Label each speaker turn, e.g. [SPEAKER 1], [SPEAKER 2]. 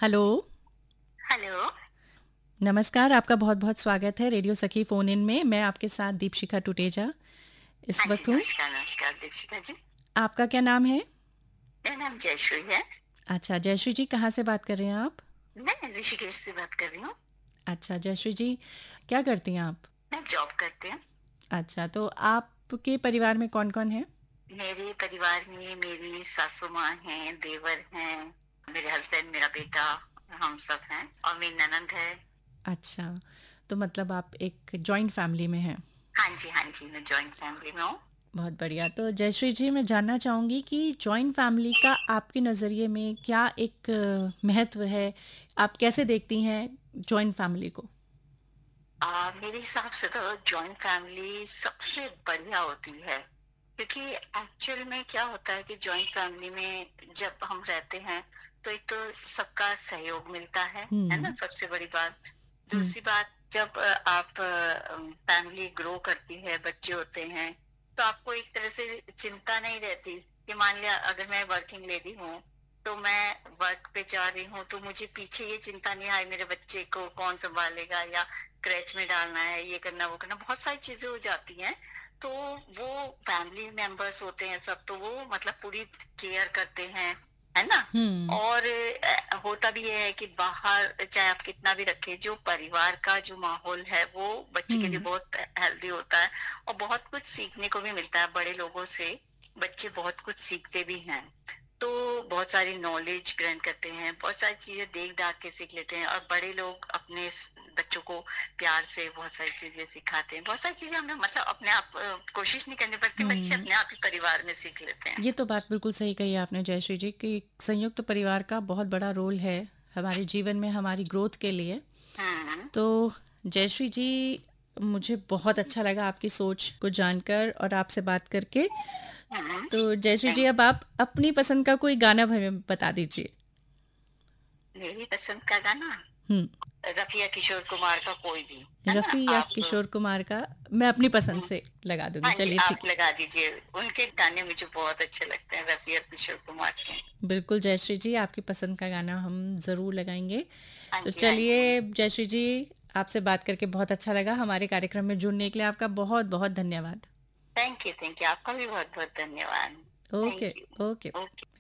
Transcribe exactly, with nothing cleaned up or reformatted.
[SPEAKER 1] Hello.
[SPEAKER 2] Hello.
[SPEAKER 1] नमस्कार, आपका बहुत-बहुत स्वागत है रेडियो सखी फ़ोन इन में। मैं आपके साथ दीपशिखा टुटेजा इस
[SPEAKER 2] हाँ जी,
[SPEAKER 1] वक़्त हूँ।
[SPEAKER 2] नमस्कार, नमस्कार दीक्षिता जी।
[SPEAKER 1] आपका क्या नाम है?
[SPEAKER 2] मेरा नाम जयश्री है।
[SPEAKER 1] अच्छा, जयश्री जी कहाँ से बात कर रहे हैं आप?
[SPEAKER 2] मैं ऋषिकेश से बात कर रही हूँ।
[SPEAKER 1] अच्छा, जयश्री जी क्या करती हैं आप?
[SPEAKER 2] मैं जॉब करती हूँ।
[SPEAKER 1] अच्छा, तो आपके परिवार में कौन-कौन है?
[SPEAKER 2] मेरे परिवार में मेरी सासू माँ हैं, देवर हैं, मेरे हस्बैंड, मेरा बेटा, हम सब हैं और मेरी ननंद है।
[SPEAKER 1] अच्छा, तो मतलब आप एक जॉइंट फ़ैमिली में हैं।
[SPEAKER 2] हाँ जी, हाँ जी, मैं जॉइंट फैमिली में हूँ।
[SPEAKER 1] बहुत बढ़िया। तो जयश्री जी मैं जानना चाहूँगी कि जॉइंट फ़ैमिली का आपके नज़रिए में क्या एक अ, महत्व है? आप कैसे देखती हैं जॉइंट फ़ैमिली को?
[SPEAKER 2] आ, मेरे हिसाब से तो जॉइंट फैमिली सबसे बढ़िया होती है, क्योंकि एक्चुअल में क्या होता है कि जॉइंट फैमिली में जब हम रहते हैं तो एक तो सबका सहयोग मिलता है है ना,
[SPEAKER 1] हुँ,
[SPEAKER 2] सबसे बड़ी बात।
[SPEAKER 1] हुँ,
[SPEAKER 2] दूसरी बात, जब अ, आप फैमिली ग्रो करती है, बच्चे होते हैं, तो आपको एक तरह से चिंता नहीं रहती कि मान लिया अगर मैं वर्किंग लेडी हूँ तो मैं वर्क पे जा रही हूँ तो मुझे पीछे ये चिंता नहीं है मेरे बच्चे को कौन संभालेगा, या क्रैच में डालना है, ये करना वो करना, बहुत सारी चीजें हो जाती हैं। तो वो फैमिली मेंबर्स होते हैं सब, तो वो मतलब पूरी केयर करते हैं, है ना।
[SPEAKER 1] हुँ,
[SPEAKER 2] और अ, होता भी ये है कि बाहर चाहे आप कितना भी रखें, जो परिवार का जो माहौल है वो बच्चे के लिए
[SPEAKER 1] हुँ,
[SPEAKER 2] बहुत हेल्दी होता है। और बहुत कुछ सीखने को भी मिलता है बड़े लोगों से, बच्चे बहुत कुछ सीखते भी हैं। तो बहुत सारी नॉलेज ग्रहण करते हैं, बहुत सारी चीजें देख दाख के सीख लेते हैं, और बड़े लोग अपने स- बच्चों को प्यार से बहुत सारी चीजें सिखाते हैं। बहुत सारी चीजें हमें मतलब अपने आप अ, कोशिश नहीं करनी पड़ती, बच्चे
[SPEAKER 1] हुँ।
[SPEAKER 2] अपने आप ही परिवार में सीख लेते हैं।
[SPEAKER 1] ये तो बात बिल्कुल सही कही आपने जयश्री जी कि संयुक्त परिवार का बहुत बड़ा रोल है हमारे जीवन में, हमारी ग्रोथ के लिए।
[SPEAKER 2] हम्म।
[SPEAKER 1] तो जयश्री जी, मुझे बहुत अच्छा लगा आपकी सोच को जानकर और आपसे बात करके।
[SPEAKER 2] हम्म।
[SPEAKER 1] तो जयश्री जी
[SPEAKER 2] थैंक
[SPEAKER 1] अब आप अपनी पसंद का कोई गाना हमें बता दीजिए।
[SPEAKER 2] मेरी पसंद का गाना
[SPEAKER 1] हुँ,
[SPEAKER 2] रफिया किशोर कुमार का कोई भी, है ना।
[SPEAKER 1] रफ़ी या
[SPEAKER 2] आप
[SPEAKER 1] किशोर कुमार का मैं अपनी पसंद
[SPEAKER 2] हम्म,
[SPEAKER 1] से लगा दूँगी।
[SPEAKER 2] हाँ जी,
[SPEAKER 1] चलिए
[SPEAKER 2] आप
[SPEAKER 1] ठीक है।
[SPEAKER 2] लगा दीजिए। उनके गाने मुझे बहुत अच्छे लगते हैं, रफी और किशोर कुमार के।
[SPEAKER 1] बिल्कुल जयश्री जी, आपकी पसंद का गाना हम ज़रूर लगाएँगे।
[SPEAKER 2] हाँ
[SPEAKER 1] तो
[SPEAKER 2] जी, हाँ जी।
[SPEAKER 1] चलिए जयश्री जी, आपसे बात करके बहुत अच्छा लगा। हमारे कार्यक्रम में जुड़ने के लिए आपका बहुत-बहुत धन्यवाद।
[SPEAKER 2] थैंक यू, थैंक यू, आपका भी बहुत बहुत धन्यवाद।
[SPEAKER 1] Okay,
[SPEAKER 2] thank you.
[SPEAKER 1] Okay.
[SPEAKER 2] Okay.